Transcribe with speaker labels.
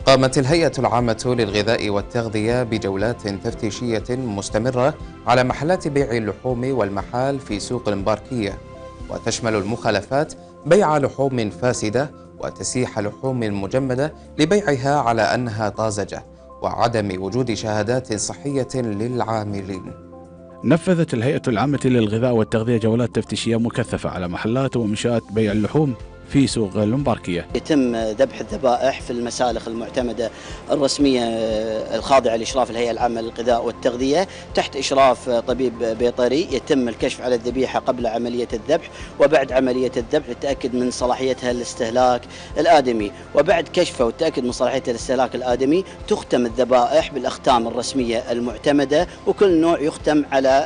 Speaker 1: قامت الهيئة العامة للغذاء والتغذية بجولات تفتيشية مستمرة على محلات بيع اللحوم والمحال في سوق المباركية، وتشمل المخالفات بيع لحوم فاسدة وتسييح لحوم مجمدة لبيعها على أنها طازجة، وعدم وجود شهادات صحية للعاملين.
Speaker 2: نفذت الهيئة العامة للغذاء والتغذية جولات تفتيشية مكثفة على محلات ومنشآت بيع اللحوم في سوق المباركية.
Speaker 3: يتم ذبح الذبائح في المسالخ المعتمدة الرسمية الخاضعة لإشراف الهيئة العامة للغذاء والتغذية تحت إشراف طبيب بيطري. يتم الكشف على الذبيحة قبل عملية الذبح وبعد عملية الذبح للتأكد من صلاحيتها للاستهلاك الآدمي، وبعد كشفها والتأكد من صلاحيتها للاستهلاك الآدمي تختم الذبائح بالأختام الرسمية المعتمدة، وكل نوع يختم على